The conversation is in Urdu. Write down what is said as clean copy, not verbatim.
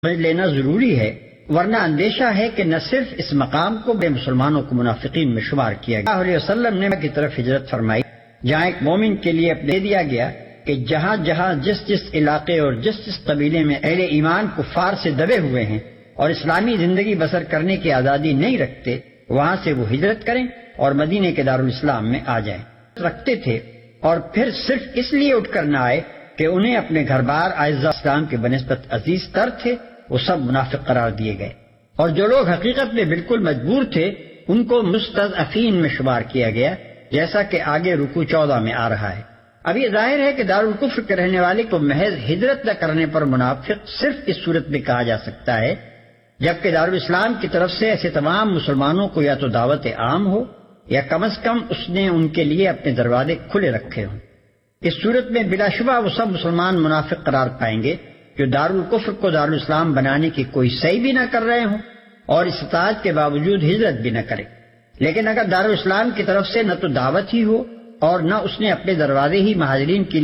سمجھ لینا ضروری ہے، ورنہ اندیشہ ہے کہ نہ صرف اس مقام کو بے مسلمانوں کو منافقین میں شمار کیا گیا۔ اللہ علیہ وسلم نے کی طرف ہجرت فرمائی، جہاں ایک مومن کے لیے اپنے دیا گیا کہ جہاں جہاں جس علاقے اور جس قبیلے میں اہل ایمان کفار سے دبے ہوئے ہیں اور اسلامی زندگی بسر کرنے کی آزادی نہیں رکھتے، وہاں سے وہ ہجرت کریں اور مدینے کے دارالاسلام میں آ جائیں۔ رکھتے تھے اور پھر صرف اس لیے اٹھ کر نہ آئے کہ انہیں اپنے گھر بار اعزاء اسلام کے بنسبت عزیز تر تھے، وہ سب منافق قرار دیے گئے، اور جو لوگ حقیقت میں بالکل مجبور تھے ان کو مستضعفین میں شمار کیا گیا، جیسا کہ آگے رکوع 14 میں آ رہا ہے۔ اب یہ ظاہر ہے کہ دارالکفر کے رہنے والے کو محض ہجرت نہ کرنے پر منافق صرف اس صورت میں کہا جا سکتا ہے جبکہ دارالاسلام کی طرف سے ایسے تمام مسلمانوں کو یا تو دعوت عام ہو یا کم از کم اس نے ان کے لیے اپنے دروازے کھلے رکھے ہوں۔ اس صورت میں بلا شبہ وہ سب مسلمان منافق قرار پائیں گے جو دارالکفر کو دارالاسلام بنانے کی کوئی سعی بھی نہ کر رہے ہوں اور استطاعت کے باوجود ہجرت بھی نہ کریں۔ لیکن اگر دارالاسلام کی طرف سے نہ تو دعوت ہی ہو اور نہ اس نے اپنے دروازے ہی مہاجرین کی